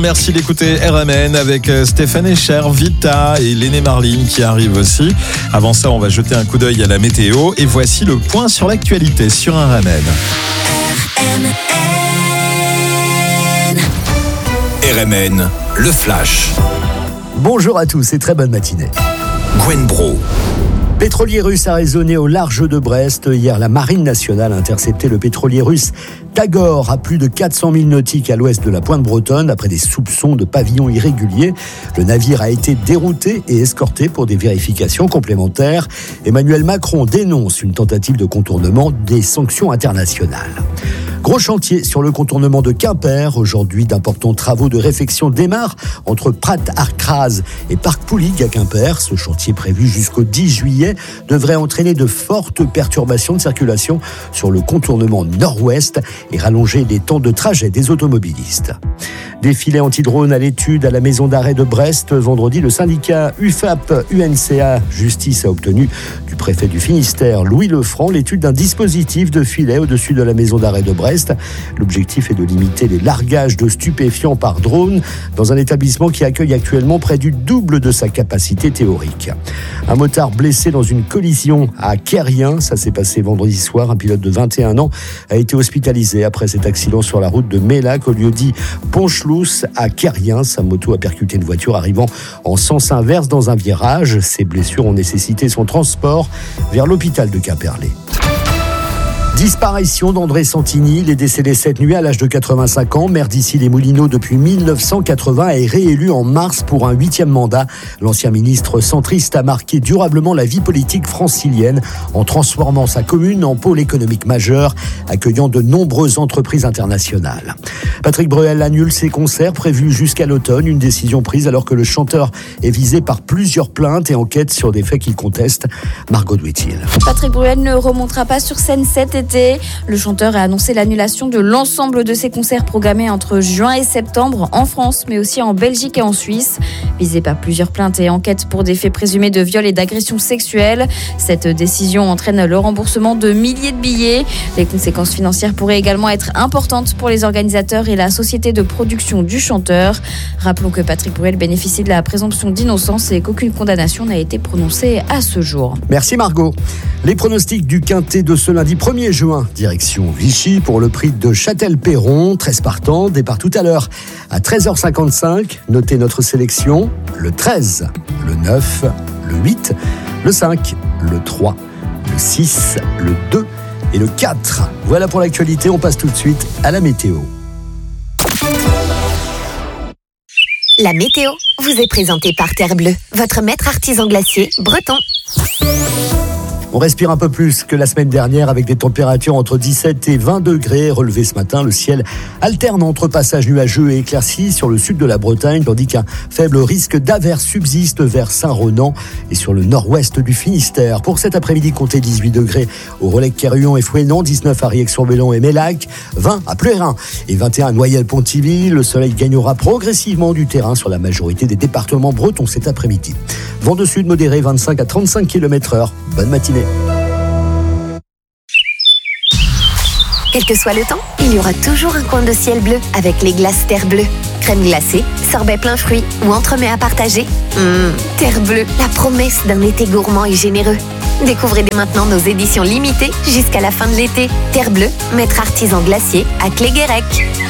Merci d'écouter RMN avec Stéphane Echer, Vita et Léné Marline qui arrivent aussi. Avant ça, on va jeter un coup d'œil à la météo et voici le point sur l'actualité sur RMN. RMN, le flash. Bonjour à tous et très bonne matinée. Gwen Bro. Pétrolier russe arraisonné au large de Brest. Hier, la Marine nationale a intercepté le pétrolier russe Tagor à plus de 400 000 nautiques à l'ouest de la Pointe Bretonne après des soupçons de pavillons irréguliers. Le navire a été dérouté et escorté pour des vérifications complémentaires. Emmanuel Macron dénonce une tentative de contournement des sanctions internationales. Gros chantier sur le contournement de Quimper. Aujourd'hui, d'importants travaux de réfection démarrent entre Prat-Arcraz et Parc Poulig à Quimper. Ce chantier prévu jusqu'au 10 juillet devrait entraîner de fortes perturbations de circulation sur le contournement nord-ouest et rallonger les temps de trajet des automobilistes. Des filets anti-drones à l'étude à la maison d'arrêt de Brest. Vendredi, le syndicat UFAP-UNCA Justice a obtenu du préfet du Finistère, Louis Lefranc, l'étude d'un dispositif de filet au-dessus de la maison d'arrêt de Brest. L'objectif est de limiter les largages de stupéfiants par drone dans un établissement qui accueille actuellement près du double de sa capacité théorique. Un motard blessé dans une collision à Quérien, ça s'est passé vendredi soir. Un pilote de 21 ans a été hospitalisé après cet accident sur la route de Mélac au lieu-dit Ponchelous à Quérien. Sa moto a percuté une voiture arrivant en sens inverse dans un virage. Ses blessures ont nécessité son transport vers l'hôpital de Quimperlé. Disparition d'André Santini. Il est décédé cette nuit à l'âge de 85 ans. Maire d'Issy-les-Moulineaux depuis 1980 et réélu en mars pour un 8e mandat. L'ancien ministre centriste a marqué durablement la vie politique francilienne en transformant sa commune en pôle économique majeur, accueillant de nombreuses entreprises internationales. Patrick Bruel annule ses concerts prévus jusqu'à l'automne. Une décision prise alors que le chanteur est visé par plusieurs plaintes et enquêtes sur des faits qu'il conteste. Margot Douetil. Patrick Bruel ne remontera pas sur scène cet été. Le chanteur a annoncé l'annulation de l'ensemble de ses concerts programmés entre juin et septembre en France, mais aussi en Belgique et en Suisse. Visé par plusieurs plaintes et enquêtes pour des faits présumés de viol et d'agression sexuelle, cette décision entraîne le remboursement de milliers de billets. Les conséquences financières pourraient également être importantes pour les organisateurs et la société de production du chanteur. Rappelons que Patrick Bruel bénéficie de la présomption d'innocence et qu'aucune condamnation n'a été prononcée à ce jour. Merci Margot. Les pronostics du quintet de ce lundi 1er juin, direction Vichy pour le prix de Châtel-Perron. 13 partants, départ tout à l'heure à 13h55. Notez notre sélection, le 13, le 9, le 8, le 5, le 3, le 6, le 2 et le 4. Voilà pour l'actualité, on passe tout de suite à la météo. La météo vous est présentée par Terre Bleue, votre maître artisan glacier breton. On respire un peu plus que la semaine dernière avec des températures entre 17 et 20 degrés relevées ce matin. Le ciel alterne entre passages nuageux et éclaircis sur le sud de la Bretagne, tandis qu'un faible risque d'averse subsiste vers Saint-Ronan et sur le nord-ouest du Finistère. Pour cet après-midi, comptez 18 degrés au Relecq-Kerhuon et Fouesnant, 19 à Riec-sur-Bellon et Mélac, 20 à Plérin et 21 à Noyelles-Pontivy. Le soleil gagnera progressivement du terrain sur la majorité des départements bretons cet après-midi. Vent de sud modéré, 25 à 35 km/h. Bonne matinée. Quel que soit le temps, il y aura toujours un coin de ciel bleu avec les glaces Terre Bleue. Crème glacée, sorbet plein fruits ou entremets à partager. Terre Bleue, la promesse d'un été gourmand et généreux. Découvrez dès maintenant nos éditions limitées jusqu'à la fin de l'été. Terre Bleue, maître artisan glacier à Cléguérec.